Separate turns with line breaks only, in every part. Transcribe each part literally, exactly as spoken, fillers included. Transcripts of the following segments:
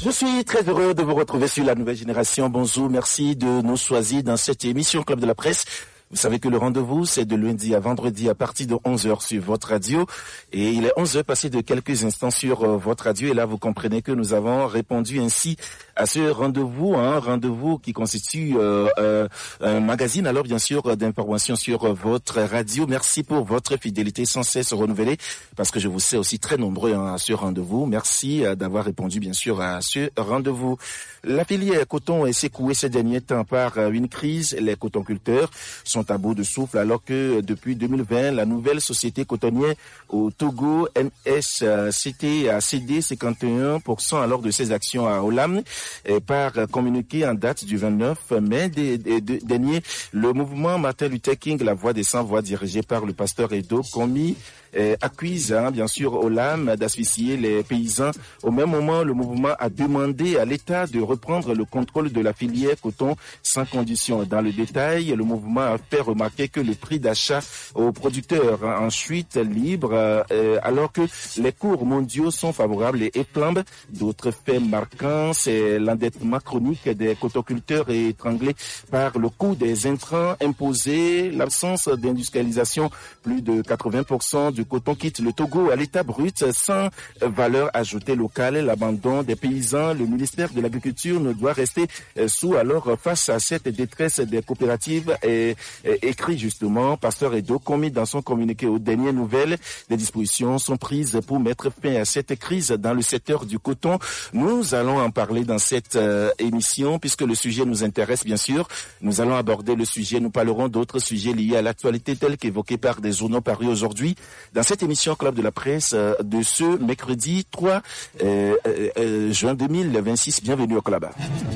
Je suis très heureux de vous retrouver sur la nouvelle génération. Bonjour, merci de nous choisir dans cette émission Club de la Presse. Vous savez que le rendez-vous, c'est de lundi à vendredi à partir de onze heures sur votre radio. Et il est onze heures passé de quelques instants sur euh, votre radio. Et là, vous comprenez que nous avons répondu ainsi à ce rendez-vous, un hein, rendez-vous qui constitue euh, euh, un magazine, alors bien sûr, d'informations sur euh, votre radio. Merci pour votre fidélité sans cesse renouvelée, parce que je vous sais aussi très nombreux hein, à ce rendez-vous. Merci euh, d'avoir répondu, bien sûr, à ce rendez-vous. La filière coton est secouée ces derniers temps par euh, une crise. Les cotonculteurs sont à bout de souffle alors que depuis deux mille vingt, la nouvelle société cotonnière au Togo, N S C T, a cédé cinquante et un pour cent alors de ses actions à Olam. Et par communiqué en date du vingt-neuf mai dernier, le mouvement Martin Luther King, la voix des sans-voix dirigé par le pasteur Edo Komi, Euh, accuse hein, bien sûr Olam d'asphyxier les paysans. Au même moment, le mouvement a demandé à l'État de reprendre le contrôle de la filière coton sans condition. Dans le détail, le mouvement a fait remarquer que le prix d'achat aux producteurs hein, en chute libre, euh, alors que les cours mondiaux sont favorables et, et flambent. D'autres faits marquants, c'est l'endettement chronique des cotoculteurs étranglés par le coût des intrants imposés, l'absence d'industrialisation, plus de quatre-vingts pour cent du coton quitte le Togo à l'état brut sans valeur ajoutée locale, l'abandon des paysans. Le ministère de l'Agriculture ne doit rester sous alors face à cette détresse des coopératives et, et écrit justement Pasteur Edo Komi dans son communiqué aux dernières nouvelles. Des dispositions sont prises pour mettre fin à cette crise dans le secteur du coton. Nous allons en parler dans cette euh, émission puisque le sujet nous intéresse bien sûr. Nous allons aborder le sujet, nous parlerons d'autres sujets liés à l'actualité tels qu'évoqués par des journaux parus aujourd'hui dans cette émission Club de la Presse euh, de ce mercredi trois euh, euh, juin deux mille vingt-six. Bienvenue au Club.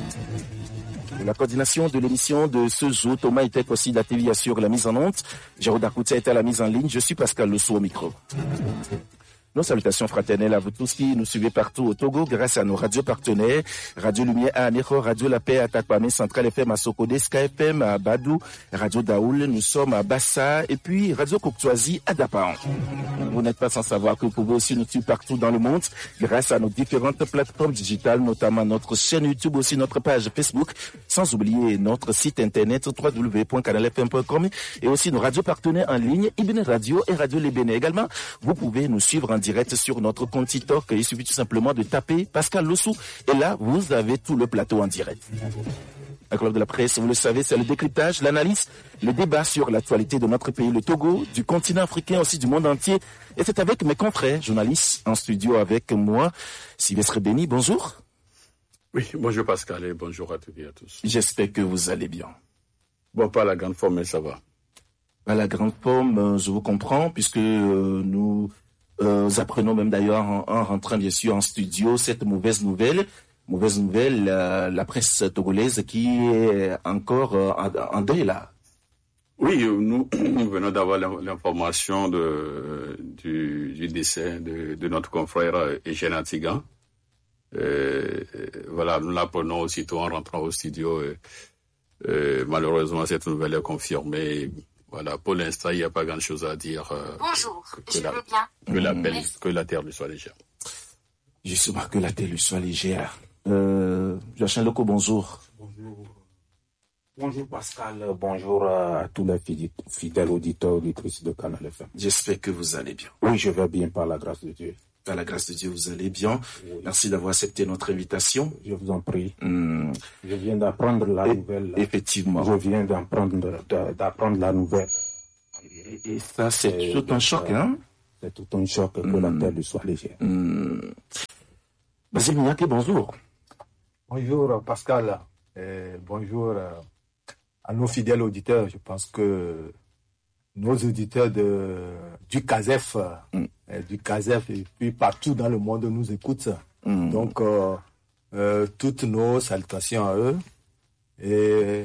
La coordination de l'émission de ce jour, Thomas était aussi la T V sur la mise en onde. Jérôme Dakoutia était à la mise en ligne. Je suis Pascal Lossou au micro. Nos salutations fraternelles à vous tous qui nous suivez partout au Togo grâce à nos radios partenaires. Radio Lumière à Anéro, Radio La Paix à Takwame, Centrale F M à Sokode, Sky F M à Badou, Radio Daoul, nous sommes à Bassa et puis Radio Coctoisie à Dapan. Vous n'êtes pas sans savoir que vous pouvez aussi nous suivre partout dans le monde grâce à nos différentes plateformes digitales, notamment notre chaîne YouTube, aussi notre page Facebook, sans oublier notre site internet w w w point canal f m point com et aussi nos radios partenaires en ligne, Ibn Radio et Radio Libéné. Également, vous pouvez nous suivre en direct sur notre compte TikTok. Il suffit tout simplement de taper Pascal Lossou et là, vous avez tout le plateau en direct. La Club de la Presse, vous le savez, c'est le décryptage, l'analyse, le débat sur l'actualité de notre pays, le Togo, du continent africain, aussi du monde entier. Et c'est avec mes confrères journalistes en studio avec moi, Sylvestre Béni. Bonjour.
Oui, bonjour Pascal et bonjour à toutes et à tous.
J'espère que vous allez bien.
Bon, pas la grande forme, mais ça va.
Pas la grande forme, je vous comprends, puisque euh, nous... Euh, nous apprenons même d'ailleurs en, en rentrant bien sûr en studio cette mauvaise nouvelle. Mauvaise nouvelle, la, la presse togolaise qui est encore euh, en, en deuil là.
Oui, nous, nous venons d'avoir l'information de, du, du décès de, de notre confrère Eugène Antigan. Euh, voilà, nous l'apprenons aussitôt en rentrant au studio. Et, et malheureusement, cette nouvelle est confirmée. Voilà, pour l'instant, il n'y a pas grand-chose à dire. Euh,
Bonjour,
que
je
la,
veux bien.
Que la, belle, que la terre lui soit légère.
Justement, que la terre lui soit légère. Euh, Joachim Loco, bonjour.
Bonjour. Bonjour Pascal, bonjour à tous les fidèles auditeurs, auditrices de Canal F M.
J'espère que vous allez bien.
Oui, je vais bien par la grâce de Dieu.
Par la grâce de Dieu, vous allez bien. Oui. Merci d'avoir accepté notre invitation.
Je vous en prie.
Mmh.
Je viens d'apprendre la Et, nouvelle.
Effectivement.
Je viens d'apprendre, d'apprendre la nouvelle.
Et, et ça, c'est Et tout un choc, hein?
C'est tout un choc que mmh. la terre lui soit légère.
Mmh. Basile Mignake, bonjour.
Bonjour Pascal. Et bonjour à nos fidèles auditeurs. Je pense que nos auditeurs de, du CASEF, mm. et du CASEF et puis partout dans le monde nous écoutent. Mm. Donc, euh, euh, toutes nos salutations à eux et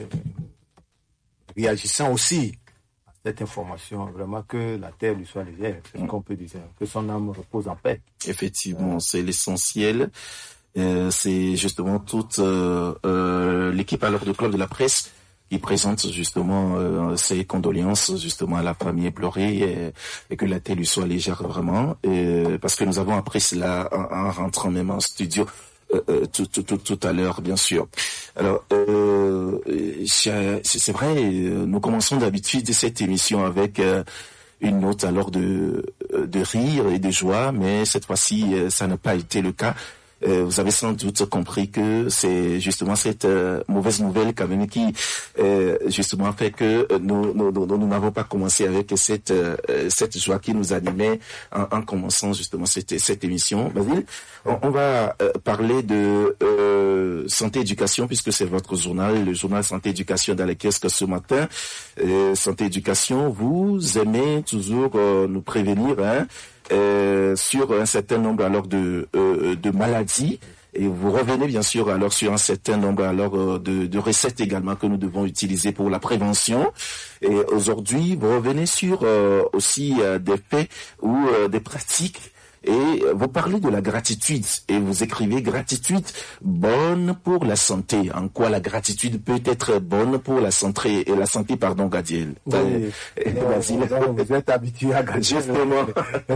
réagissant aussi à cette information, vraiment que la terre lui soit légère, c'est mm. ce qu'on peut dire, que son âme repose en paix.
Effectivement, euh, c'est l'essentiel. Euh, c'est justement toute euh, euh, l'équipe alors du Club de la Presse qui présente justement euh, ses condoléances justement à la famille éplorée et, et que la terre lui soit légère vraiment, et, parce que nous avons appris cela en, en rentrant même en studio. euh, tout, tout, tout, tout à l'heure, bien sûr. Alors, euh, c'est, c'est vrai, nous commençons d'habitude cette émission avec euh, une note alors de, de rire et de joie, mais cette fois-ci, ça n'a pas été le cas. Euh, vous avez sans doute compris que c'est justement cette euh, mauvaise nouvelle quand même qui euh, justement fait que nous nous, nous, nous n'avons pas commencé avec cette euh, cette joie qui nous animait en, en commençant justement cette cette émission. Basile, on, on va euh, parler de euh, santé éducation puisque c'est votre journal, le journal santé éducation dans les kiosques ce matin. Euh, santé éducation, vous aimez toujours euh, nous prévenir, hein, Euh, sur un certain nombre alors de euh, de maladies, et vous revenez bien sûr alors sur un certain nombre alors euh, de, de recettes également que nous devons utiliser pour la prévention. Et aujourd'hui vous revenez sur euh, aussi euh, des faits ou euh, des pratiques. Et vous parlez de la gratitude et vous écrivez gratitude bonne pour la santé. En quoi la gratitude peut être bonne pour la santé et la santé, pardon, Gadiel.
Oui,
et,
non, non, vous êtes habitué à Gadiel.
Justement.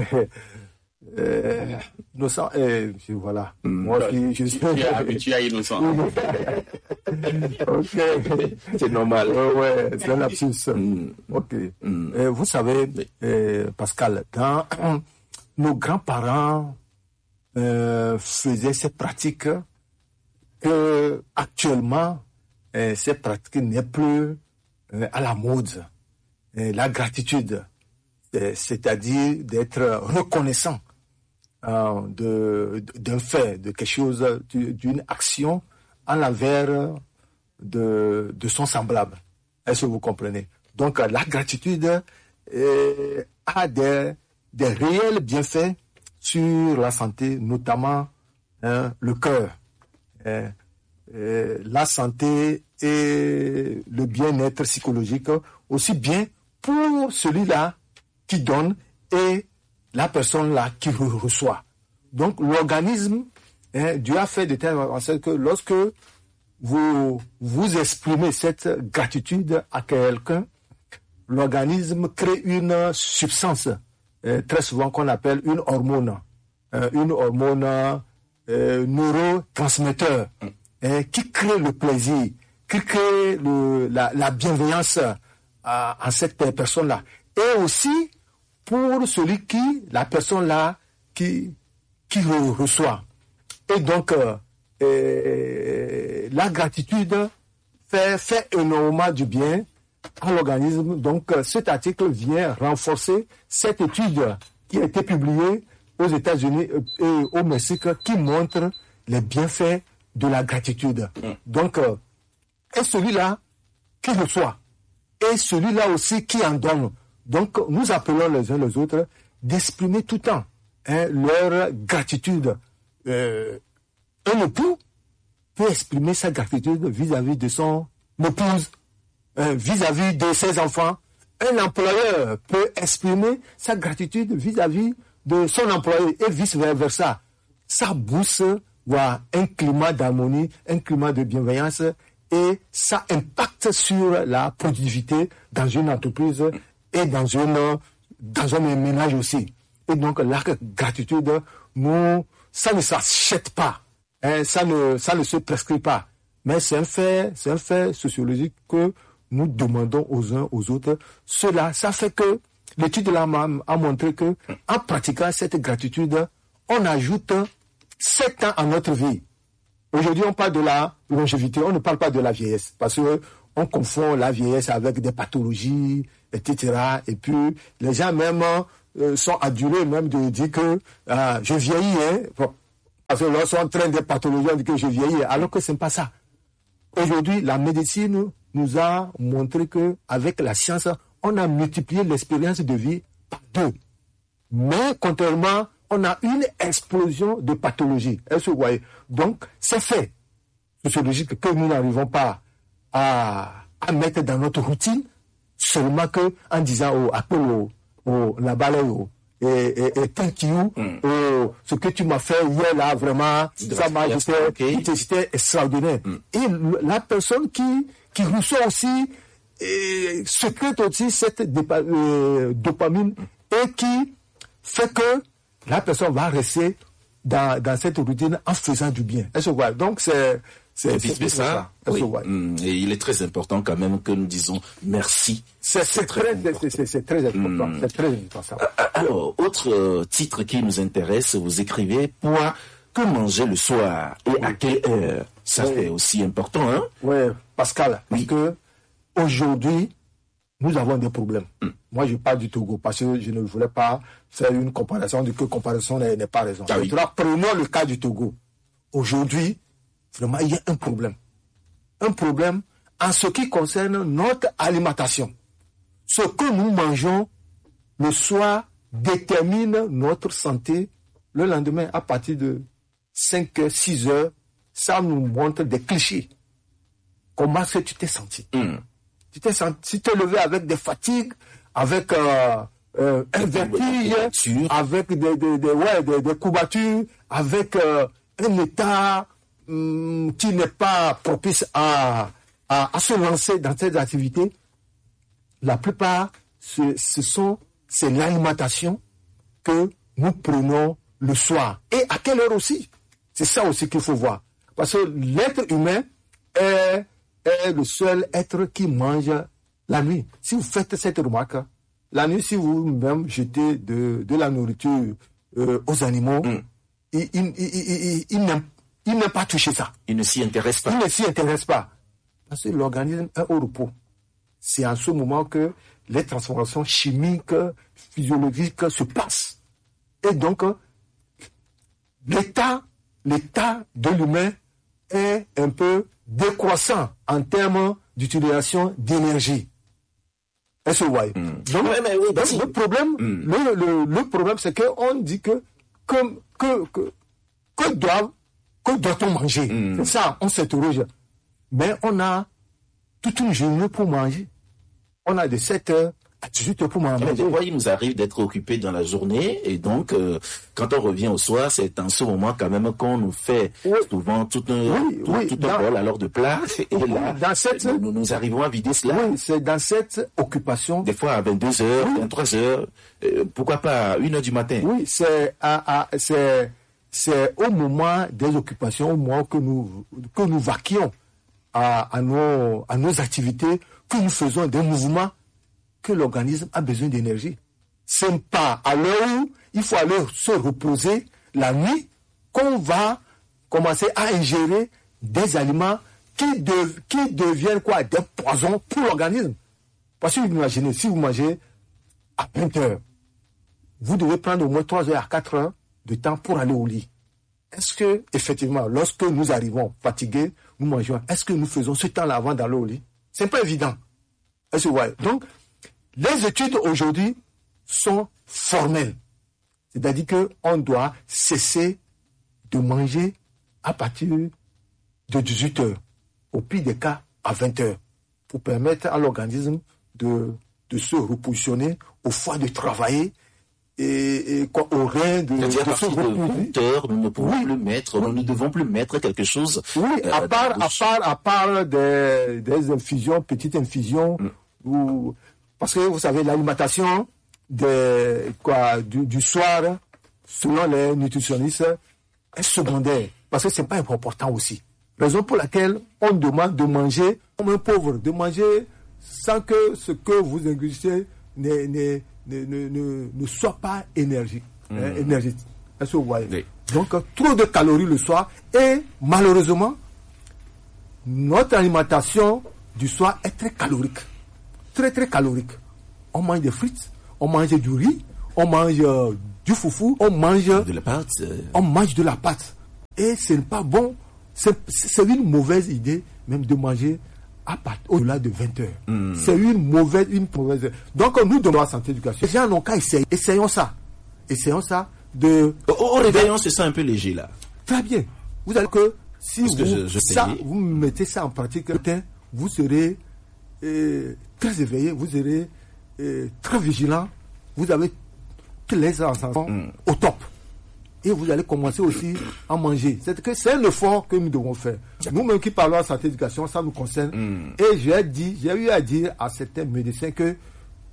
euh, innocent, euh, voilà.
Mm.
Moi, je, je suis
tu es habitué à innocent.
Ok.
C'est normal.
Ouais, ouais, c'est un lapsus.
Mm.
Ok.
Mm.
Euh, vous savez, euh, Pascal, dans nos grands-parents euh, faisaient ces pratiques que actuellement euh, ces pratiques n'est plus euh, à la mode. Euh, la gratitude, euh, c'est-à-dire d'être reconnaissant euh, de, d'un fait, de quelque chose, d'une action en l'envers de, de son semblable. Est-ce que vous comprenez? Donc la gratitude euh, a des des réels bienfaits sur la santé, notamment hein, le cœur, hein, euh, la santé et le bien-être psychologique, aussi bien pour celui-là qui donne et la personne-là qui reçoit. Donc l'organisme, hein, Dieu a fait de telle façon que lorsque vous, vous exprimez cette gratitude à quelqu'un, l'organisme crée une substance Euh, très souvent qu'on appelle une hormone, euh, une hormone euh, neurotransmetteur, euh, qui crée le plaisir, qui crée le, la, la bienveillance à, à cette personne-là. Et aussi pour celui qui, la personne-là, qui, qui le reçoit. Et donc, euh, euh, la gratitude fait, fait énormément du bien à l'organisme. Donc, cet article vient renforcer cette étude qui a été publiée aux États-Unis et au Mexique qui montre les bienfaits de la gratitude. Donc, et celui-là qui reçoit, et celui-là aussi qui en donne. Donc, nous appelons les uns les autres d'exprimer tout le temps hein, leur gratitude. Euh, un époux peut exprimer sa gratitude vis-à-vis de son épouse, vis-à-vis de ses enfants. Un employeur peut exprimer sa gratitude vis-à-vis de son employé et vice-versa. Ça booste voilà, un climat d'harmonie, un climat de bienveillance et ça impacte sur la productivité dans une entreprise et dans, une, dans un ménage aussi. Et donc la gratitude, nous, ça ne s'achète pas, hein, ça, ne, ça ne se prescrit pas. Mais c'est un fait, c'est un fait sociologique que nous demandons aux uns aux autres. Cela, ça fait que l'étude là a montré que en pratiquant cette gratitude, on ajoute sept ans à notre vie. Aujourd'hui, on parle de la longévité, on ne parle pas de la vieillesse, parce que on confond la vieillesse avec des pathologies, et cetera. Et puis, les gens même euh, sont adulés même de dire que euh, je vieillis, hein. Bon, parce que lorsqu'on traîne des pathologies, on dit que je vieillis, alors que ce n'est pas ça. Aujourd'hui, la médecine nous a montré que avec la science, on a multiplié l'expérience de vie par deux. Mais contrairement, on a une explosion de pathologies. Est-ce que vous voyez? Donc, c'est fait sociologique que nous n'arrivons pas à, à mettre dans notre routine, seulement que en disant oh, appelle au, au la balai au et, et, et thank you, mm. oh, ce que tu m'as fait hier là, vraiment, ça m'a été okay. C'était extraordinaire. Mm. Et la personne qui, qui reçoit aussi, et, secrète aussi cette dépa, euh, dopamine et qui fait que la personne va rester dans, dans cette routine en faisant du bien. Est-ce que vous voyez? Donc, c'est...
C'est vice-versa. Oui. Et il est très important quand même que nous disons merci.
C'est très, c'est très important. Mm. C'est très important.
Alors, autre euh, titre qui nous intéresse, vous écrivez « Point que manger le soir et oui. à quelle heure ?» Ça oui. C'est aussi important, hein?
Oui, Pascal, oui. Parce que aujourd'hui, nous avons des problèmes. Mm. Moi, je parle du Togo parce que je ne voulais pas faire une comparaison de que comparaison n'est pas raison. Ah oui. Prenons le cas du Togo. Aujourd'hui, vraiment, il y a un problème. Un problème en ce qui concerne notre alimentation. Ce que nous mangeons le soir détermine notre santé le lendemain à partir de cinq heures, six heures. Ça nous montre des clichés. Comment est-ce que tu t'es senti? Mm. Tu t'es senti, tu t'es levé avec des fatigues, avec euh, euh, un vertige, avec des, des, des, ouais, des, des courbatures, avec euh, un état qui n'est pas propice à, à, à se lancer dans ces activités. La plupart, ce, ce sont, c'est l'alimentation que nous prenons le soir. Et à quelle heure aussi? C'est ça aussi qu'il faut voir. Parce que l'être humain est, est le seul être qui mange la nuit. Si vous faites cette remarque, la nuit, si vous-même jetez de, de la nourriture euh, aux animaux, mm. ils, ils, ils, ils, ils n'aiment Il n'a pas touché ça.
Il ne s'y intéresse pas.
Il ne s'y intéresse pas. Parce que l'organisme est au repos. C'est en ce moment que les transformations chimiques, physiologiques se passent. Et donc, l'état, l'état de l'humain est un peu décroissant en termes d'utilisation d'énergie. Est-ce que vous voyez? Mm. Donc, ouais, mais oui, donc le problème, mm. le, le, le problème, c'est qu'on dit que, que, que, que, que doivent Que doit-on manger? Mm. C'est ça, on s'interroge. Mais on a toute une journée pour manger. On a de sept heures à dix-huit heures pour manger.
Mais des fois, il nous arrive d'être occupés dans la journée. Et donc, euh, quand on revient au soir, c'est en ce moment quand même qu'on nous fait oui. souvent tout un, oui, tout, oui, tout dans, un bol alors de plat. Et oui, là, dans cette, nous, nous arrivons à vider cela.
Oui, c'est dans cette occupation.
Des fois à vingt-deux heures, oui. vingt-trois heures. Euh, pourquoi pas à une heure du matin?
Oui, c'est... À, à, c'est c'est au moment des occupations, au moment que nous, que nous vaquions à, à, nos, à nos activités, que nous faisons des mouvements, que l'organisme a besoin d'énergie. Ce n'est pas à l'heure où il faut aller se reposer la nuit qu'on va commencer à ingérer des aliments qui, de, qui deviennent quoi? Des poisons pour l'organisme. Parce que vous imaginez, si vous mangez à vingt heures, vous devez prendre au moins trois heures à quatre heures de temps pour aller au lit. Est-ce que, effectivement, lorsque nous arrivons fatigués, nous mangeons, est-ce que nous faisons ce temps-là avant d'aller au lit? C'est pas évident. Est-ce que vous voyez? Donc, les études aujourd'hui sont formelles. C'est-à-dire qu'on doit cesser de manger à partir de dix-huit heures, au pire des cas à vingt heures, pour permettre à l'organisme de, de se repositionner au foie de travailler et, et quoi, au rein de,
de, de se reposer. Nous ne pouvons oui. plus mettre, nous ne devons plus mettre quelque chose.
Oui, euh, à part, à part, à part des, des infusions, petites infusions, mm. ou, parce que vous savez, l'alimentation des, quoi, du, du soir, selon les nutritionnistes, est secondaire. Parce que c'est pas important aussi. Raison pour laquelle on demande de manger comme un pauvre, de manger sans que ce que vous ingurgitez ne, ne, ne, ne, ne, ne soit pas énergique. Mmh. Hein, énergétique. Est-ce que vous voyez? Oui. Donc, trop de calories le soir. Et malheureusement, notre alimentation du soir est très calorique. Très, très calorique. On mange des frites, on mange du riz, on mange euh, du foufou, on mange
de la pâte. Euh...
On mange de la pâte. Et ce n'est pas bon. C'est, c'est une mauvaise idée même de manger à partir au-delà de vingt heures. Mm. C'est une mauvaise, une mauvaise. Donc nous devons la santé éducation. Les gens n'ont qu'à essayer. Essayons ça. Essayons ça de.
Au, au réveillon, c'est ça un peu léger là.
Très bien. Vous allez que si vous, je, je ça, vous mettez ça en pratique, vous serez euh, très éveillé, vous serez euh, très vigilant. Vous avez tous les enfants mm. au top. Et vous allez commencer aussi à manger. C'est que c'est un effort que nous devons faire. Nous-mêmes qui parlons de santé éducation, ça nous concerne. Mm. Et j'ai dit, j'ai eu à dire à certains médecins que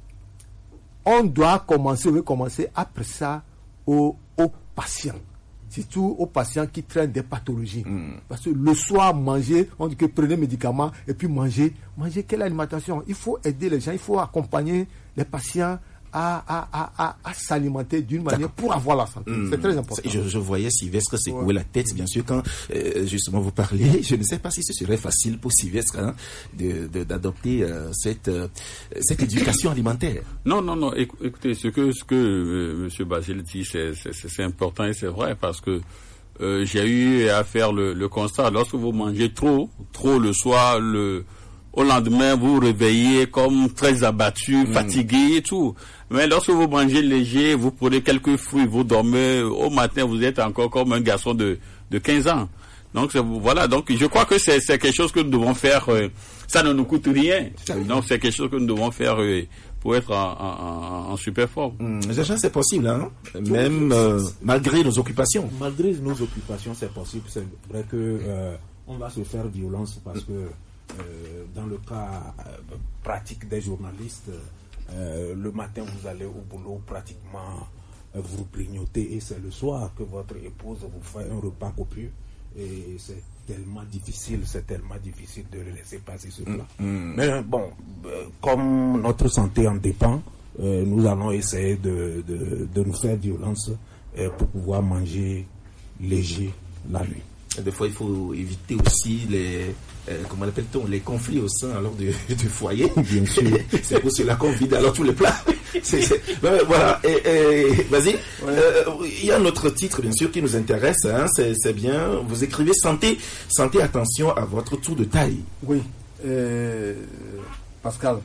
on doit commencer, on veut commencer après ça aux, aux patients. surtout aux patients qui traînent des pathologies. Mm. Parce que le soir, manger, on dit que prenez médicaments et puis manger. Manger, quelle alimentation? Il faut aider les gens, il faut accompagner les patients à, à, à, à, à s'alimenter d'une manière pour avoir la santé. Mmh. C'est très important.
Je, je voyais Sylvestre secouer ouais. la tête, bien sûr, quand euh, justement vous parlez. Je ne sais pas si ce serait facile pour Sylvestre hein, de, de, d'adopter euh, cette, euh, cette éducation alimentaire.
Non, non, non. Écoutez, ce que, ce que euh, M. Basile dit, c'est, c'est, c'est important et c'est vrai parce que euh, j'ai eu à faire le, le constat. Lorsque vous mangez trop, trop le soir, le au lendemain, vous vous réveillez comme très abattu, mmh. fatigué et tout. Mais lorsque vous mangez léger, vous prenez quelques fruits, vous dormez, au matin, vous êtes encore comme un garçon de, de quinze ans. Donc, c'est, voilà. Donc, je crois que c'est, c'est quelque chose que nous devons faire. Euh, ça ne nous coûte rien. Donc, c'est quelque chose que nous devons faire euh, pour être en, en, en super forme.
Mmh, déjà, c'est possible, hein. Même euh, malgré nos occupations.
Malgré nos occupations, c'est possible. C'est vrai que euh, on va se faire violence parce que Euh, dans le cas euh, pratique des journalistes, euh, le matin vous allez au boulot pratiquement, euh, vous grignotez et c'est le soir que votre épouse vous fait un repas copieux et c'est tellement difficile, c'est tellement difficile de le laisser passer ce plat. Mmh. Mais bon, euh, comme notre santé en dépend, euh, nous allons essayer de, de, de nous faire violence euh, pour pouvoir manger léger la nuit.
Des fois, il faut éviter aussi les, euh, comment l'appelle-t-on, les conflits au sein alors du, du foyer.
Bien sûr.
C'est pour cela qu'on vide alors tous les plats. C'est, c'est, ben, voilà. Et, et, vas-y. Il ouais. euh, y a un autre titre, bien sûr, qui nous intéresse. Hein, c'est, c'est bien. Vous écrivez santé, santé, attention à votre tour de taille.
Oui. Euh, Pascal,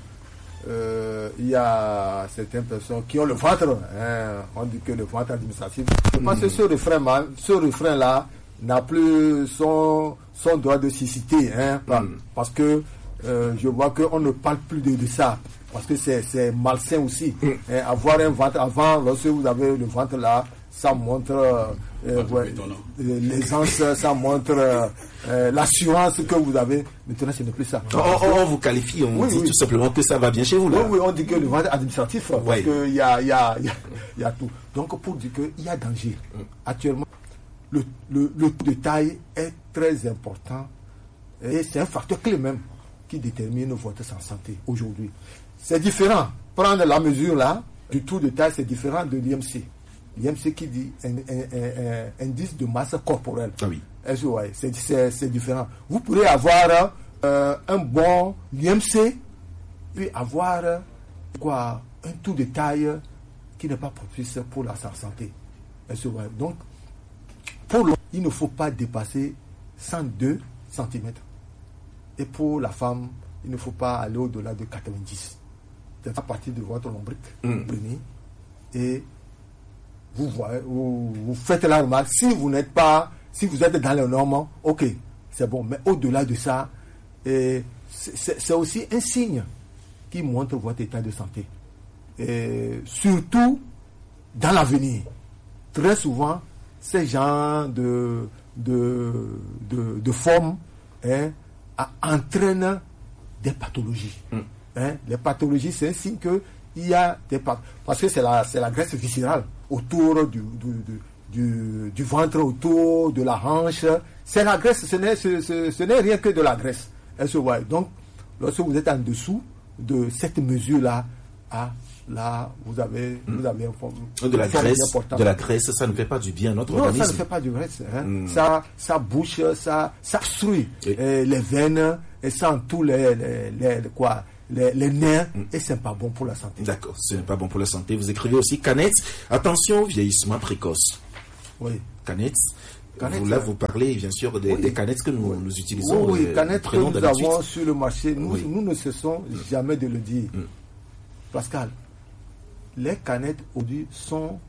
euh, il y a certaines personnes qui ont le ventre. Hein, on dit que le ventre administratif. Je pense mmh. que ce refrain, ce refrain-là, n'a plus son, son droit de cécité, hein, mm. parce que euh, je vois qu'on ne parle plus de, de ça, parce que c'est, c'est malsain aussi. Mm. Hein, avoir un ventre, avant, lorsque vous avez le ventre là, ça montre euh, ouais, l'aisance, ça montre euh, l'assurance que vous avez. Maintenant, ce n'est plus ça.
On, on, on vous qualifie, on oui, dit oui. tout simplement que ça va bien chez vous. Là.
Oui, oui, on dit que le ventre administratif, parce ouais. qu'il y a, y, a, y, a, y a tout. Donc, pour dire qu'il y a danger. Mm. Actuellement, Le, le, le taux de taille est très important et c'est un facteur clé même qui détermine votre santé aujourd'hui. C'est différent. Prendre la mesure là du taux de taille, c'est différent de l'I M C. L'I M C qui dit un, un, un, un indice de masse corporelle.
Ah oui.
C'est, c'est, c'est différent. Vous pourrez avoir euh, un bon I M C puis avoir quoi, un taux de taille qui n'est pas propice pour la santé. Donc, pour l'homme, il ne faut pas dépasser cent deux centimètres. Et pour la femme, il ne faut pas aller au-delà de quatre-vingt-dix. C'est à partir de votre lombric, vous prenez et vous, voyez, vous, vous faites la remarque. Si vous n'êtes pas, si vous êtes dans les normes, ok, c'est bon. Mais au-delà de ça, et c'est, c'est, c'est aussi un signe qui montre votre état de santé. Et surtout dans l'avenir. Très souvent, ces genres de, de, de, de formes hein, entraînent des pathologies. Mm. Hein, les pathologies, c'est un signe qu'il y a des pathologies. Parce que c'est la, c'est la graisse viscérale autour du, du, du, du, du ventre, autour de la hanche. C'est la graisse, ce n'est, ce, ce, ce n'est rien que de la graisse. Elle se voit. Donc, lorsque vous êtes en dessous de cette mesure-là, à là, vous avez, vous avez un problème.
De la graisse, de la graisse, ça ne fait pas du bien à notre
non,
organisme.
Non, ça ne fait pas du bien. Hein. Mm. Ça, ça bouche, ça, ça obstrue et les veines et ça entoure les, les, les, quoi, les, les nerfs mm. et c'est pas bon pour la santé.
D'accord, ce n'est pas bon pour la santé. Vous écrivez aussi Canette. Attention, vieillissement précoce.
Oui.
Canette.
Canette,
vous, là, vous parlez bien sûr des, oui. des canettes que nous, oui. nous utilisons.
Oui, oui, canettes que nous avons sur le marché. Nous, oui. nous ne cessons mm. jamais de le dire. Mm. Pascal, les canettes aujourd'hui sont,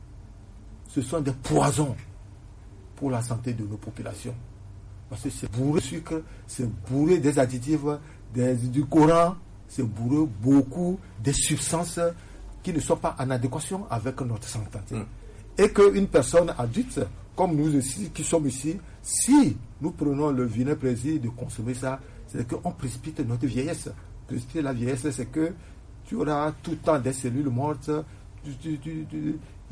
ce sont des poisons pour la santé de nos populations. Parce que c'est bourré de sucre, c'est bourré des additifs, des, du courant, c'est bourré beaucoup des substances qui ne sont pas en adéquation avec notre santé. Mm. Et qu'une personne adulte, comme nous ici, qui sommes ici, si nous prenons le vilain plaisir de consommer ça, c'est qu'on précipite notre vieillesse. Précipiter la vieillesse, c'est que tu auras tout le temps des cellules mortes, tu, tu, tu, tu,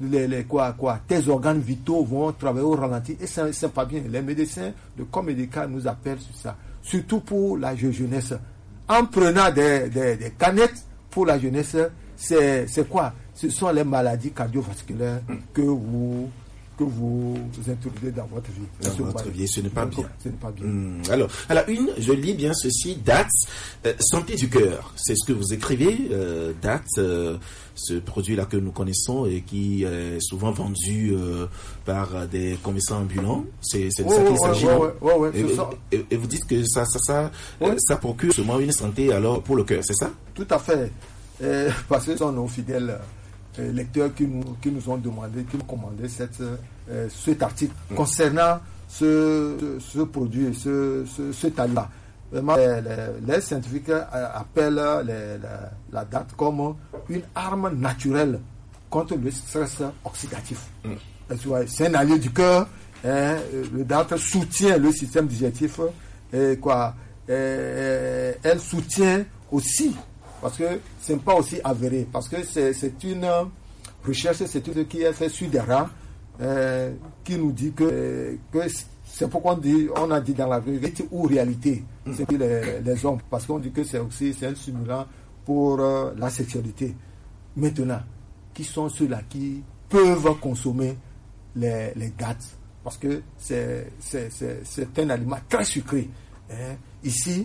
les, les, quoi, quoi, tes organes vitaux vont travailler au ralenti et ça c'est pas bien. Les médecins, le corps médical nous appelle sur ça, surtout pour la jeunesse. En prenant des, des, des canettes pour la jeunesse, c'est, c'est quoi? Ce sont les maladies cardiovasculaires que vous que vous, vous introduisez dans votre vie.
Dans votre vie, ce n'est pas bien.
Ce n'est pas bien.
Mmh. Alors, à la une, je lis bien ceci, D A T, euh, santé du cœur. C'est ce que vous écrivez, euh, D A T, euh, ce produit-là que nous connaissons et qui est souvent vendu euh, par des commerçants ambulants. C'est, c'est de
oh,
ça qu'il
ouais,
s'agit.
Ouais, ouais, ouais, ouais,
et,
ça.
Et, et vous dites que ça, ça, ça,
ouais.
euh, ça procure seulement une santé alors pour le cœur, c'est ça?
Tout à fait. Euh, parce que ce sont nos fidèles euh, lecteurs qui nous, qui nous ont demandé, qui nous commandaient cette, euh, cet article mmh. concernant ce, ce, ce produit, ce, ce, ce talent. Vraiment, les, les, les scientifiques appellent les, la, la D A T comme une arme naturelle contre le stress oxydatif. Mmh. C'est un allié du cœur. Hein, le D A T soutient le système digestif. Et quoi, et, et, elle soutient aussi, parce que ce n'est pas aussi avéré, parce que c'est, c'est une recherche, c'est une qui est faite sur des rats, euh, qui nous dit que, que c'est pourquoi on, dit, on a dit dans la vérité ou réalité, c'est que les, les hommes, parce qu'on dit que c'est aussi c'est un stimulant pour euh, la sexualité. Maintenant, qui sont ceux-là qui peuvent consommer les, les D A T, parce que c'est, c'est, c'est, c'est un aliment très sucré. Hein. Ici,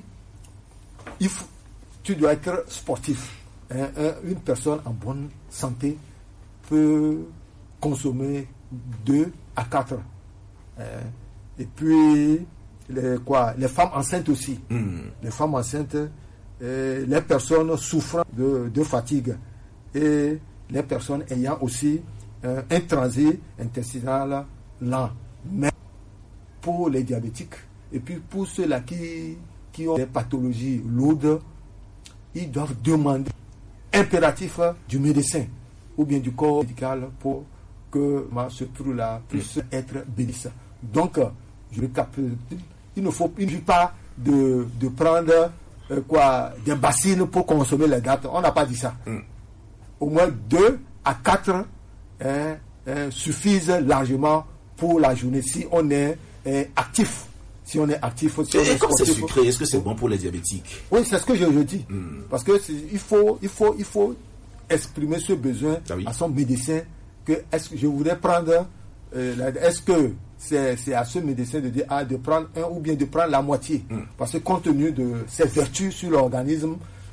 il faut, tu dois être sportif. Hein. Une personne en bonne santé peut consommer deux à quatre. Hein. Et puis, les, quoi, les femmes enceintes aussi. Mm. Les femmes enceintes, et les personnes souffrant de, de fatigue et les personnes ayant aussi euh, un transit intestinal lent. Mais pour les diabétiques, et puis pour ceux-là qui, qui ont des pathologies lourdes, ils doivent demander impératif du médecin ou bien du corps médical pour que ce trou-là puisse être béni. Donc, je récapitule, il ne faut, il ne faut pas de, de prendre euh, quoi, des bassines pour consommer les D A T. On n'a pas dit ça. Mm. Au moins deux à quatre hein, hein, suffisent largement pour la journée si on est hein, actif. Si on est actif, si on
et
est
comme c'est
sportif,
sucré, est-ce que c'est bon pour les diabétiques?
Oui, c'est ce que je, je dis. Mm. Parce que il faut, il faut, il faut exprimer ce besoin ah oui. à son médecin que est-ce que je voudrais prendre, euh, la, est-ce que c'est, c'est à ce médecin de dire ah, de prendre un ou bien de prendre la moitié. Mm. Parce que compte tenu de ses vertus sur l'organisme,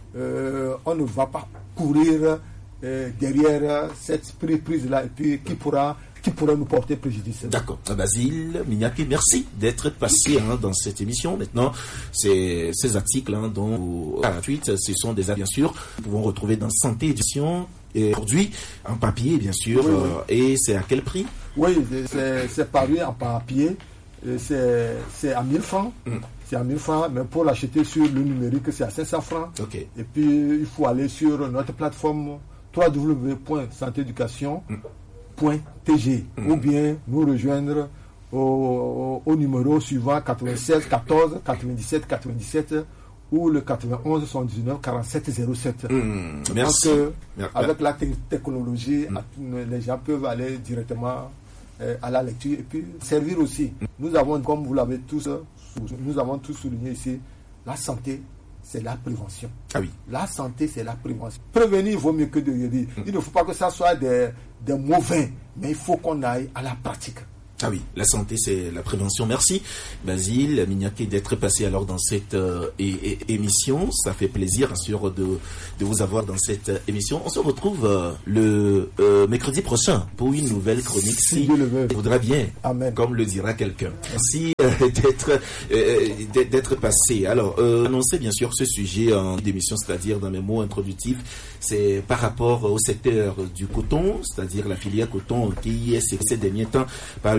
euh, on ne va pas courir euh, derrière cette prise-là et puis qui pourra qui pourrait nous porter préjudice.
D'accord. Basile Mignaki, merci d'être passé hein, dans cette émission. Maintenant, ces, ces articles hein, dont à la suite, ce sont des bien sûr, nous pouvons retrouver dans Santé Édition et aujourd'hui en papier, bien sûr. Oui, oui. Euh, et c'est à quel prix?
Oui, c'est, c'est paru en papier. C'est, c'est à mille francs. Mm. C'est à mille francs, mais pour l'acheter sur le numérique, c'est à cinq cents francs.
Okay.
Et puis, il faut aller sur notre plateforme w w w point santé éducation point t g mm. ou bien nous rejoindre au, au, au numéro suivant quatre-vingt-seize quatorze quatre-vingt-dix-sept quatre-vingt-dix-sept ou le quatre-vingt-onze soixante-dix-neuf quarante-sept zéro sept.
Mm. Merci.
Donc, euh, avec la te- technologie, mm. les gens peuvent aller directement euh, à la lecture et puis servir aussi. Mm. Nous avons, comme vous l'avez tous, nous avons tous souligné ici, la santé, c'est la prévention.
Ah oui.
La santé, c'est la prévention. Prévenir vaut mieux que de guérir. Mm. Il ne faut pas que ça soit des, des mots vains, mais il faut qu'on aille à la pratique.
Ah oui, la santé, c'est la prévention. Merci, Basile Mignaki, d'être passé alors dans cette euh, é- é- émission. Ça fait plaisir, bien sûr, de, de vous avoir dans cette euh, émission. On se retrouve euh, le euh, mercredi prochain pour une nouvelle chronique. Si,
si Dieu le veut.
Voudra bien,
Amen.
Comme le dira quelqu'un. Merci euh, d'être, euh, d'être passé. Alors, euh, annoncer bien sûr ce sujet en émission, c'est-à-dire dans mes mots introductifs, c'est par rapport au secteur du coton, c'est-à-dire la filière coton qui est ces derniers temps par une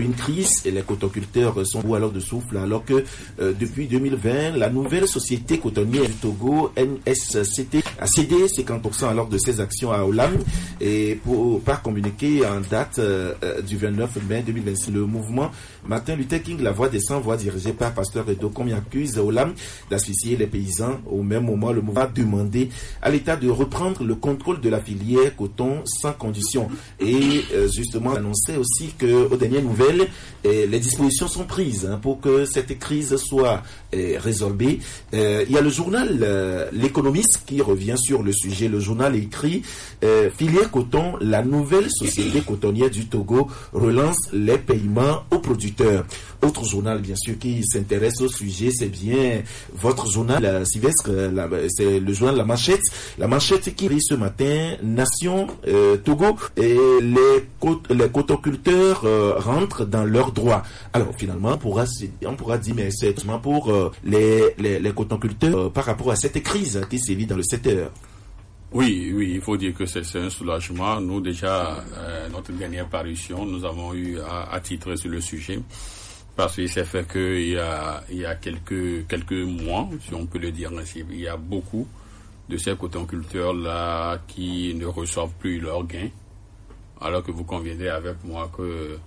une crise et les cotonculteurs sont alors de souffle, alors que euh, depuis deux mille vingt, la nouvelle société cotonnière du Togo, N S C T, a cédé cinquante pour cent alors de ses actions à Olam et pour, par communiqué en date euh, du vingt-neuf mai deux mille vingt-six. Le mouvement Martin Luther King, la voix des sans-voix, dirigé par Pasteur Edo Komi, accuse Olam d'asphyxier les paysans. Au même moment, le mouvement a demandé à l'État de reprendre le contrôle de la filière coton sans condition. Et euh, justement, on annonçait aussi que, aux dernières nouvelles, euh, les dispositions sont prises hein, pour que cette crise soit euh, résorbée. Euh, il y a le journal euh, L'Économiste qui revient sur le sujet. Le journal écrit euh, filière coton, la nouvelle société cotonnière du Togo relance les paiements aux producteurs. Autre journal, bien sûr, qui s'intéresse au sujet, c'est bien votre journal, la Sylvestre, la, c'est le journal La Manchette. La Manchette qui dit ce matin, Nation euh, Togo, et les, les cotonculteurs euh, rentrent dans leurs droits. Alors finalement, on pourra, on pourra dire, mais c'est seulement pour euh, les, les, les cotonculteurs euh, par rapport à cette crise qui sévit dans le secteur.
Oui, oui, il faut dire que c'est, c'est un soulagement. Nous, déjà, euh, notre dernière parution, nous avons eu à, à titrer sur le sujet. Parce qu'il s'est fait qu'il y a, il y a quelques, quelques mois, si on peut le dire ainsi, il y a beaucoup de ces cotonculteurs-là qui ne reçoivent plus leurs gains. Alors que vous conviendrez avec moi que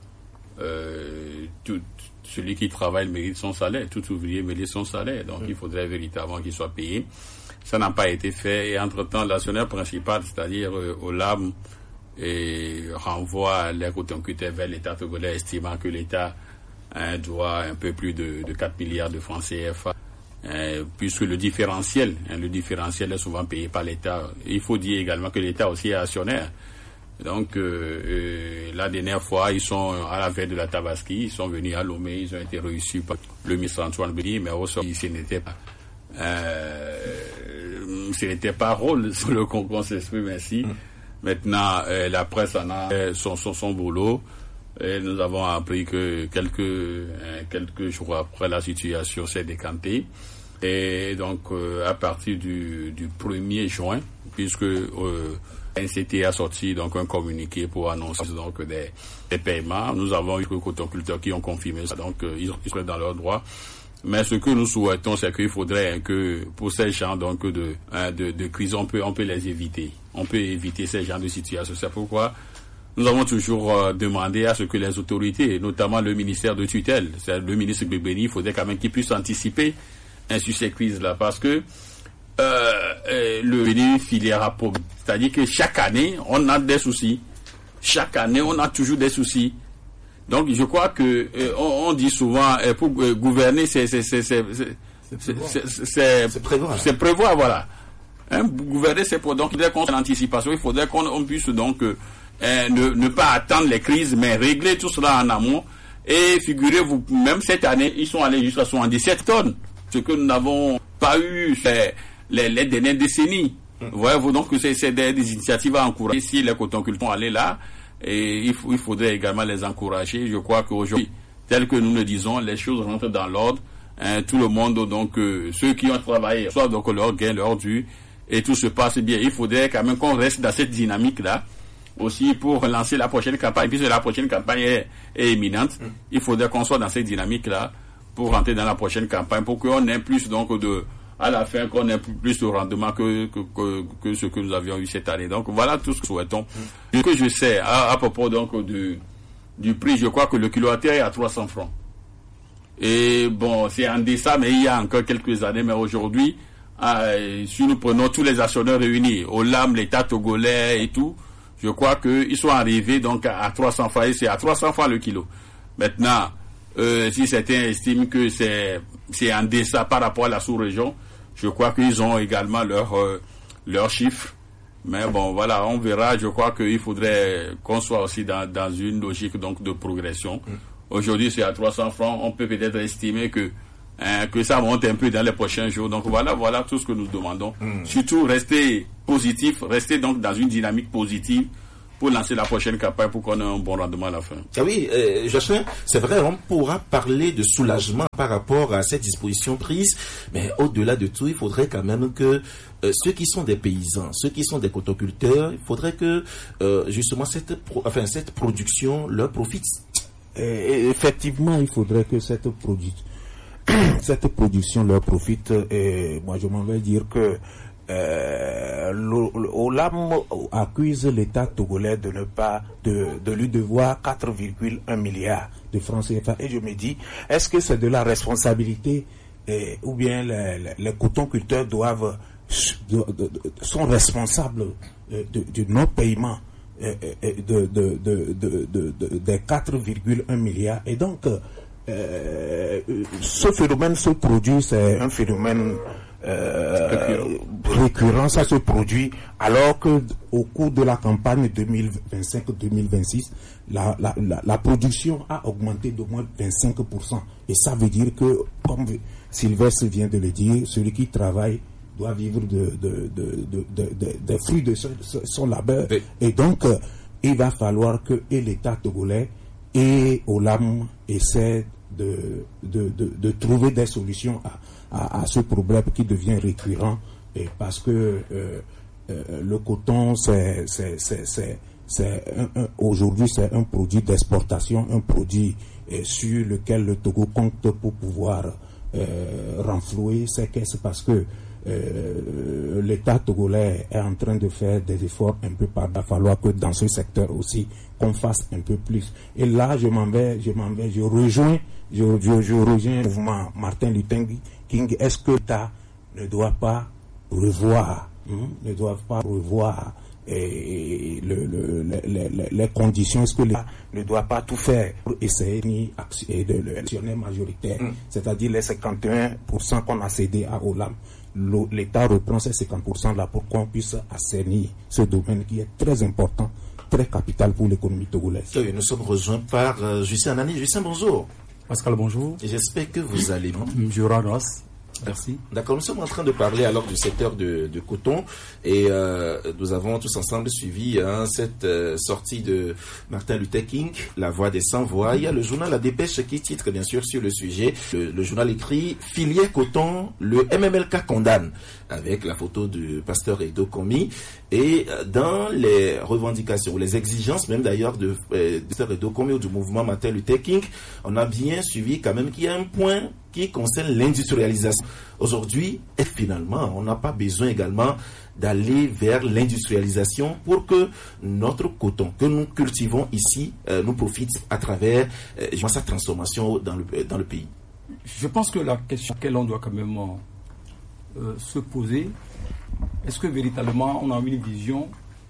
euh, tout, celui qui travaille mérite son salaire, tout ouvrier mérite son salaire. Donc, il faudrait véritablement qu'il soit payé. Ça n'a pas été fait. Et entre-temps, l'actionnaire principal, c'est-à-dire euh, Olam, et renvoie les cotonculteurs vers l'État togolais, estimant que l'État hein, doit un peu plus de, de quatre milliards de francs C F A, hein, puisque le différentiel, hein, le différentiel est souvent payé par l'État. Il faut dire également que l'État aussi est actionnaire. Donc, euh, euh, la dernière fois, ils sont à la veille de la Tabaski, ils sont venus à Lomé, ils ont été reçus par le ministre Antoine Béni, mais au sort, ce n'était pas, euh, ce n'était pas rôle sur le concours s'exprime ainsi. Mmh. Maintenant, euh, la presse en a euh, son, son, son boulot. Et nous avons appris que quelques, euh, quelques jours après, la situation s'est décantée. Et donc, euh, à partir du, du premier juin, puisque euh, N C T a sorti donc un communiqué pour annoncer donc des, des paiements, nous avons eu des cotonculteurs qui ont confirmé ça, donc euh, ils, ils seraient dans leurs droits. Mais ce que nous souhaitons, c'est qu'il faudrait que pour ces gens donc de, hein, de, de crise, on peut, on peut les éviter. On peut éviter ces genres de situations. C'est pourquoi nous avons toujours euh, demandé à ce que les autorités, notamment le ministère de tutelle, c'est le ministre Béni, il faudrait quand même qu'il puisse anticiper hein, sur ces crises-là, parce que euh, euh, le Béni filière à pauvre. C'est-à-dire que chaque année, on a des soucis. Chaque année, on a toujours des soucis. Donc, je crois que euh, on, on dit souvent euh, pour euh, gouverner, c'est c'est c'est c'est c'est c'est prévoir, c'est prévoir, voilà. Hein, gouverner, c'est pour donc il faudrait qu'on ait l'anticipation, il faudrait qu'on on puisse donc euh, euh, ne ne pas attendre les crises, mais régler tout cela en amont. Et figurez-vous, même cette année, ils sont allés jusqu'à soixante-dix-sept tonnes, ce que nous n'avons pas eu les les, les dernières décennies. Mmh. Voyez-vous, donc c'est c'est des, des initiatives à encourager. Si les cotonculteurs sont allés là. Et il, faut, il faudrait également les encourager. Je crois qu'aujourd'hui, tel que nous le disons, les choses rentrent dans l'ordre. Hein, tout le monde, donc euh, ceux qui ont travaillé, soit donc leur gain, leur dû, et tout se passe bien. Il faudrait quand même qu'on reste dans cette dynamique-là, aussi pour lancer la prochaine campagne. Puisque la prochaine campagne est, est imminente, mmh. il faudrait qu'on soit dans cette dynamique-là pour rentrer dans la prochaine campagne, pour qu'on ait plus donc de... à la fin, qu'on ait plus de rendement que, que, que, que ce que nous avions eu cette année. Donc, voilà tout ce que nous souhaitons. Mmh. Ce que je sais, à, à propos donc du, du prix, je crois que le kilo à terre est à trois cents francs. Et bon, c'est en deçà, mais il y a encore quelques années, mais aujourd'hui, euh, si nous prenons tous les actionnaires réunis, Olam, l'État togolais et tout, je crois qu'ils sont arrivés donc à, à trois cents francs, et c'est à trois cents francs le kilo. Maintenant, euh, si certains estiment que c'est, c'est en deçà par rapport à la sous-région, je crois qu'ils ont également leurs euh, leurs chiffres. Mais bon, voilà, on verra. Je crois qu'il faudrait qu'on soit aussi dans, dans une logique donc de progression. Mm. Aujourd'hui, c'est à trois cents francs. On peut peut-être estimer que, hein, que ça monte un peu dans les prochains jours. Donc voilà, voilà tout ce que nous demandons. Mm. Surtout, rester positif, rester donc dans une dynamique positive pour lancer la prochaine campagne, pour qu'on ait un bon rendement à la fin.
Ah oui, euh, Jocelyn, c'est vrai, on pourra parler de soulagement par rapport à cette disposition prise, mais au-delà de tout, il faudrait quand même que euh, ceux qui sont des paysans, ceux qui sont des cotonculteurs, il faudrait que euh, justement cette, pro- enfin, cette production leur profite.
et effectivement, il faudrait que cette production, cette production leur profite. Et moi, je m'en vais dire que euh, l'Olam accuse l'État togolais de ne pas, de, de lui devoir quatre virgule un milliards de francs C F A. Et je me dis, est-ce que c'est de la responsabilité eh, ou bien les, les, les cotonculteurs doivent de, de, de, sont responsables de, de, du non-paiement de, de, de, de, de, de, de, des quatre virgule un milliards. Et donc, euh, ce phénomène se produit, c'est un phénomène euh, récurrent, ça se produit alors que au cours de la campagne deux mille vingt-cinq deux mille vingt-six, la, la, la, la production a augmenté d'au moins vingt-cinq pour cent. Et ça veut dire que, comme Sylvestre vient de le dire, celui qui travaille doit vivre de, de, de, de, de, de, des fruits de son, son labeur. Oui. Et donc, euh, il va falloir que et l'État togolais et Olam essaient de, de, de, de trouver des solutions à, à, à ce problème qui devient récurrent. Et parce que euh, euh, le coton, c'est, c'est, c'est, c'est, c'est un, un, aujourd'hui, c'est un produit d'exportation, un produit euh, sur lequel le Togo compte pour pouvoir euh, renflouer ses caisses, parce que Euh, l'État togolais est en train de faire des efforts un peu par. Il va falloir que dans ce secteur aussi qu'on fasse un peu plus. Et là, je m'en vais, je m'en vais, je rejoins, je, je, je rejoins le mouvement Martin Luther King. Est-ce que l'État ne doit pas revoir, hein, ne doit pas revoir et le, le, le, le, les conditions? Est-ce que l'État ne doit pas tout faire pour essayer de l'actionnaire majoritaire, mm. c'est-à-dire les cinquante et un pour cent qu'on a cédé à Olam? L'État reprend ces cinquante pour cent là pour qu'on puisse assainir ce domaine qui est très important, très capital pour l'économie togolaise.
Oui, nous sommes rejoints par euh, Justin Anani. Justin, bonjour.
Pascal, bonjour.
Et j'espère que vous allez bien.
Je rends grâce. Merci.
D'accord, nous sommes en train de parler alors du secteur de, de coton et euh, nous avons tous ensemble suivi hein, cette euh, sortie de Martin Luther King, La Voix des Sans-Voix. Il y a le journal La Dépêche qui titre bien sûr sur le sujet. Le, le journal écrit « Filière coton, le M M L K condamne » avec la photo du pasteur Edo Komi. Et dans les revendications, les exigences même d'ailleurs de euh, pasteur Edo Komi ou du mouvement Martin Luther King, on a bien suivi quand même qu'il y a un point qui concerne l'industrialisation. Aujourd'hui, et finalement, on n'a pas besoin également d'aller vers l'industrialisation pour que notre coton que nous cultivons ici euh, nous profite à travers euh, sa transformation dans le, dans le pays.
Je pense que la question à laquelle on doit quand même euh, se poser, est-ce que véritablement on a une vision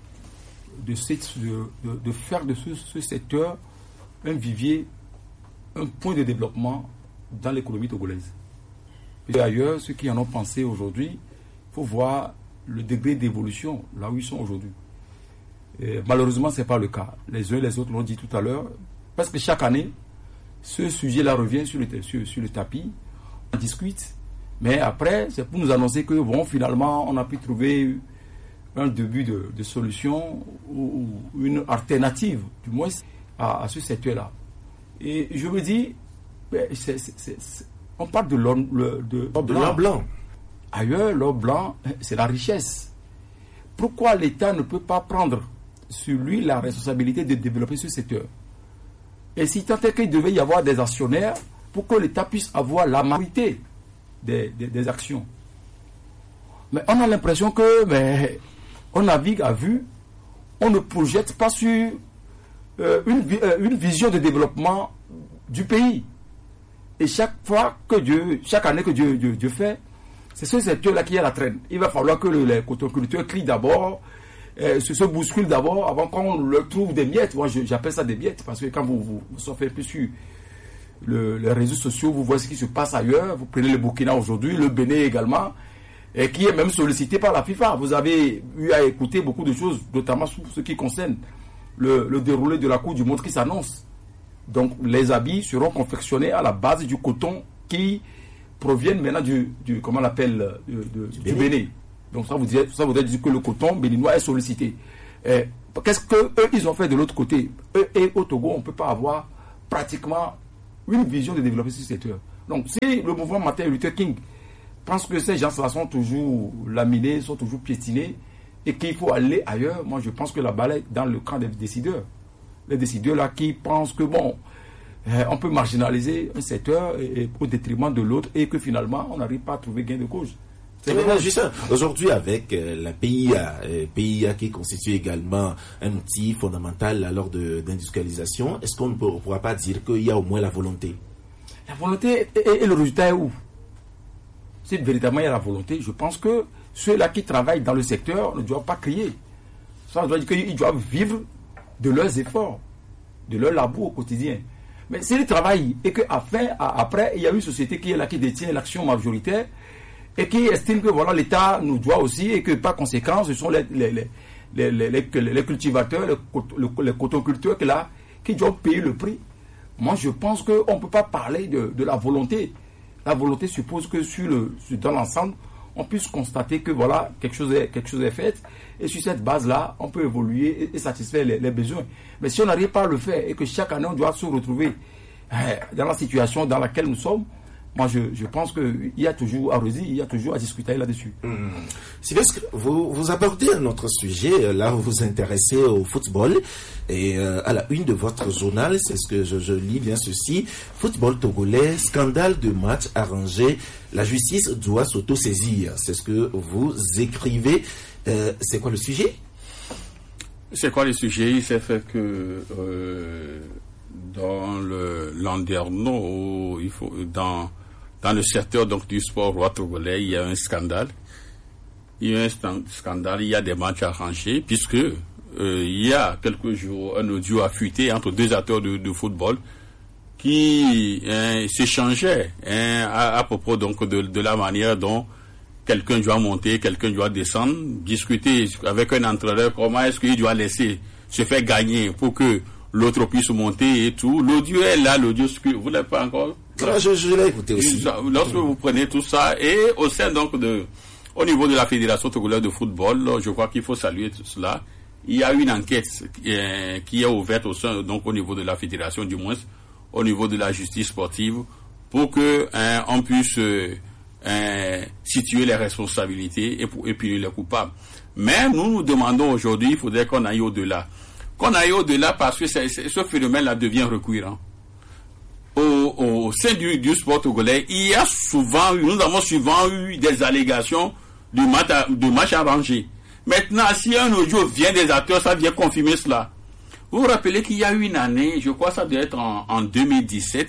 de, de, de, de faire de ce, ce secteur un vivier, un point de développement dans l'économie togolaise. Et d'ailleurs, ceux qui en ont pensé aujourd'hui, il faut voir le degré d'évolution là où ils sont aujourd'hui. Et malheureusement, ce n'est pas le cas. Les uns et les autres l'ont dit tout à l'heure. Parce que chaque année, ce sujet-là revient sur le, sur, sur le tapis, on discute, mais après, c'est pour nous annoncer que bon, finalement, on a pu trouver un début de, de solution ou, ou une alternative, du moins, à, à ce secteur-là. Et je me dis, C'est, c'est, c'est, c'est, on parle de l'or, de, de
blanc. blanc.
Ailleurs, l'or blanc, c'est la richesse. Pourquoi l'État ne peut pas prendre sur lui la responsabilité de développer ce secteur? Et si tant est qu'il devait y avoir des actionnaires, pour que l'État puisse avoir la majorité des, des, des actions. Mais on a l'impression que, mais, on navigue à vue, on ne projette pas sur euh, une, euh, une vision de développement du pays. Et chaque fois que Dieu, chaque année que Dieu, Dieu, Dieu fait, c'est ce secteur-là qui est à la traîne. Il va falloir que le, les cotonculteurs crient d'abord, euh, se, se bousculent d'abord, avant qu'on leur trouve des miettes. Moi, je, j'appelle ça des miettes, parce que quand vous, vous, vous surfez un peu sur le, les réseaux sociaux, vous voyez ce qui se passe ailleurs. Vous prenez le Burkina aujourd'hui, le Bénin également, et qui est même sollicité par la FIFA. Vous avez eu à écouter beaucoup de choses, notamment sur ce qui concerne le, le déroulé de la Coupe du Monde qui s'annonce. Donc, les habits seront confectionnés à la base du coton qui proviennent maintenant du, du comment on l'appelle, du, du, du Bénin. Donc, ça voudrait, ça voudrait dire que le coton béninois est sollicité. Et qu'est-ce qu'eux, ils ont fait de l'autre côté? Eux et au Togo, on ne peut pas avoir pratiquement une vision de développer ce secteur. Donc, si le mouvement Martin Luther King pense que ces gens-là sont toujours laminés, sont toujours piétinés, et qu'il faut aller ailleurs, moi, je pense que la balle est dans le camp des décideurs. Les décideurs là qui pensent que bon, euh, on peut marginaliser un secteur et, et, au détriment de l'autre et que finalement, on n'arrive pas à trouver gain de cause.
C'est vrai, Justin. Aujourd'hui, avec euh, la P I A, euh, P I A qui constitue également un outil fondamental alors de d'industrialisation, est-ce qu'on ne pourra pas dire qu'il y a au moins la volonté?
La volonté et, et, et le résultat est où? Si véritablement il y a la volonté, je pense que ceux-là qui travaillent dans le secteur ne doivent pas crier. Ça doit dire qu'ils doivent vivre de leurs efforts, de leur labour au quotidien. Mais s'ils travaillent et qu'après, il y a une société qui est là, qui détient l'action majoritaire, et qui estime que voilà, l'État nous doit aussi et que par conséquent, ce sont les, les, les, les, les, les, les cultivateurs, les, les cotoculteurs qui, là, qui doivent payer le prix. Moi, je pense qu'on ne peut pas parler de, de la volonté. La volonté suppose que sur le, sur, dans l'ensemble, on puisse constater que voilà, quelque chose est, quelque chose est fait. Et sur cette base-là, on peut évoluer et, et satisfaire les, les besoins. Mais si on n'arrive pas à le faire et que chaque année, on doit se retrouver euh, dans la situation dans laquelle nous sommes, moi, je, je pense qu'il y a toujours à redire, il y a toujours à discuter là-dessus.
Mmh. Sylvestre, vous, vous abordez un autre sujet. Là, vous vous intéressez au football. Et euh, à la une de votre journal, c'est ce que je, je lis bien ceci. Football togolais, scandale de match arrangé. La justice doit s'auto-saisir. C'est ce que vous écrivez. Euh, c'est quoi le sujet?
C'est quoi le sujet? Il s'est fait que euh, dans le Landerneau, il faut dans Dans le secteur donc du sport roi togolais, il y a un scandale. Il y a un scandale, il y a des matchs arrangés, puisque euh, il y a quelques jours, un audio a fuité entre deux acteurs de, de football qui hein, s'échangeaient hein, à, à propos donc de, de la manière dont quelqu'un doit monter, quelqu'un doit descendre, discuter avec un entraîneur comment est-ce qu'il doit laisser se faire gagner pour que l'autre puisse monter et tout. L'audio est là, l'audio, vous ne l'avez pas encore?
Non, je, je l'ai écouté aussi.
Lorsque vous prenez tout ça, et au sein donc de, au niveau de la Fédération togolaise de football, je crois qu'il faut saluer tout cela. Il y a une enquête euh, qui est ouverte au sein, donc au niveau de la Fédération, du moins, au niveau de la justice sportive, pour que euh, on puisse euh, euh, situer les responsabilités et, pour, et punir les coupables. Mais nous nous demandons aujourd'hui, il faudrait qu'on aille au-delà. Qu'on aille au-delà parce que c'est, c'est, ce phénomène-là devient récurrent. Au, au sein du, du sport togolais, il y a souvent, nous avons souvent eu des allégations de match, de match arrangé. Maintenant, si un audio vient des acteurs, ça vient confirmer cela. Vous vous rappelez qu'il y a une année, je crois que ça doit être en, en deux mille dix-sept,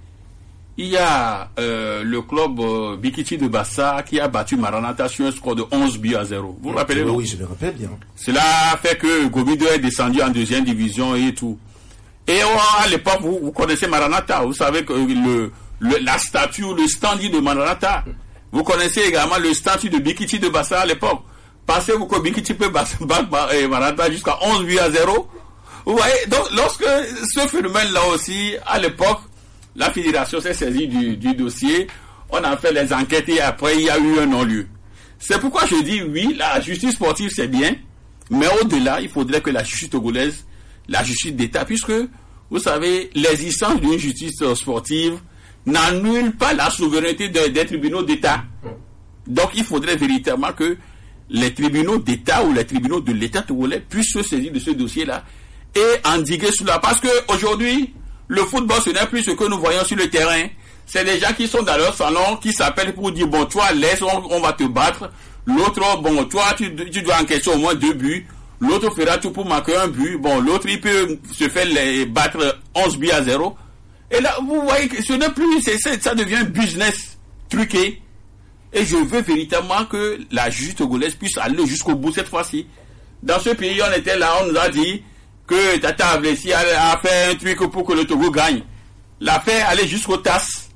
il y a euh, le club euh, Bikiti de Bassa qui a battu Maranatha sur un score de onze buts à zéro. Vous vous rappelez?
Oui, oui, je me rappelle bien.
Cela fait que Gomido est descendu en deuxième division et tout. Et oh, à l'époque, vous, vous connaissez Maranatha. Vous savez que le, le, la statue, le standy de Maranatha. Vous connaissez également le statut de Bikiti de Bassa à l'époque. Pensez-vous que Bikiti peut battre Maranatha jusqu'à onze buts à zéro? Vous voyez, donc lorsque ce phénomène-là aussi, à l'époque, la fédération s'est saisie du, du dossier, on a fait les enquêtes et après il y a eu un non-lieu. C'est pourquoi je dis oui, la justice sportive c'est bien, mais au-delà, il faudrait que la justice togolaise, la justice d'État, puisque vous savez, l'existence d'une justice sportive n'annule pas la souveraineté de, des tribunaux d'État. Donc il faudrait véritablement que les tribunaux d'État ou les tribunaux de l'État togolais puissent se saisir de ce dossier-là et endiguer cela. Parce qu'aujourd'hui, le football, ce n'est plus ce que nous voyons sur le terrain. C'est des gens qui sont dans leur salon, qui s'appellent pour dire, bon, toi, laisse, on, on va te battre. L'autre, bon, toi, tu, tu dois encaisser au moins deux buts. L'autre fera tout pour marquer un but. Bon, l'autre, il peut se faire les, battre onze buts à zéro. Et là, vous voyez que ce n'est plus, c'est, c'est, ça devient un business truqué. Et je veux véritablement que la justice togolaise puisse aller jusqu'au bout cette fois-ci. Dans ce pays, on était là, on nous a dit que Tata Avlessi a, a fait un truc pour que le Togo gagne. L'affaire allait jusqu'au T A S.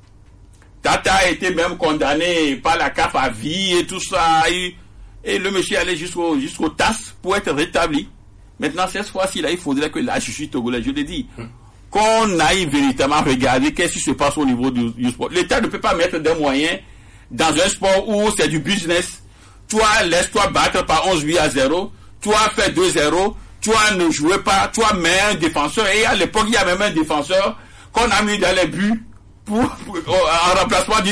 Tata a été même condamné par la C A F à vie et tout ça. Et, et le monsieur allait jusqu'au, jusqu'au T A S pour être rétabli. Maintenant, cette fois-ci, là, il faudrait que la justice togolaise, je l'ai dit, hum. qu'on aille véritablement regarder qu'est-ce qui se passe au niveau du, du sport. L'État ne peut pas mettre des moyens dans un sport où c'est du business. Toi, laisse-toi battre par onze buts à zéro. Toi, fais deux zéro. Toi, ne jouez pas. Toi, mets un défenseur. Et à l'époque, il y a même un défenseur qu'on a mis dans les buts pour, pour, en remplacement du,